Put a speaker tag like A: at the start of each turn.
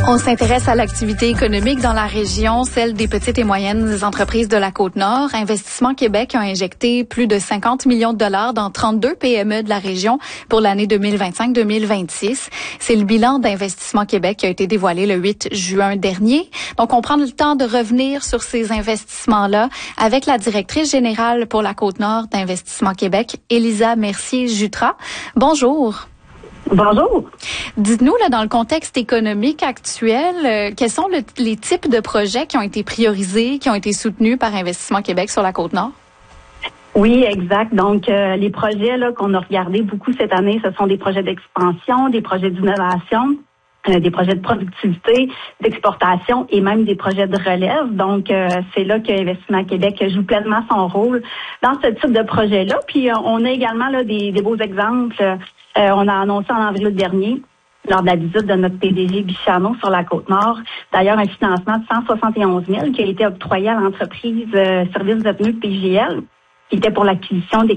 A: On s'intéresse à l'activité économique dans la région, celle des petites et moyennes entreprises de la Côte-Nord. Investissement Québec a injecté plus de 50 millions de dollars dans 32 PME de la région pour l'année 2025-2026. C'est le bilan d'Investissement Québec qui a été dévoilé le 8 juin dernier. Donc, on prend le temps de revenir sur ces investissements-là avec la directrice générale pour la Côte-Nord d'Investissement Québec, Élisa Mercier-Jutras. Bonjour.
B: Bonjour.
A: Dites-nous, là, dans le contexte économique actuel, quels sont les types de projets qui ont été priorisés, qui ont été soutenus par Investissement Québec sur la Côte-Nord?
B: Oui, exact. Donc, les projets là qu'on a regardés beaucoup cette année, ce sont des projets d'expansion, des projets d'innovation, des projets de productivité, d'exportation et même des projets de relève. Donc, c'est là que Investissement Québec joue pleinement son rôle dans ce type de projet-là. Puis, on a également là des beaux exemples. On a annoncé en avril dernier, lors de la visite de notre PDG Bichano sur la Côte-Nord, d'ailleurs un financement de 171 000 qui a été octroyé à l'entreprise Services de pneus PGL, qui était pour l'acquisition